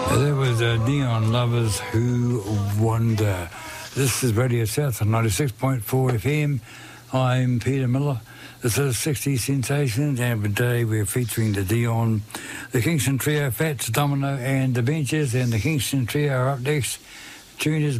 That was Neon Lovers Who Wander. This is Radio South on 96.4 FM. I'm Peter Miller. This is 60 Sensations, and today we're featuring the Dion, the Kingston Trio, Fats, Domino and the Benches, and the Kingston Trio are up next. Tune is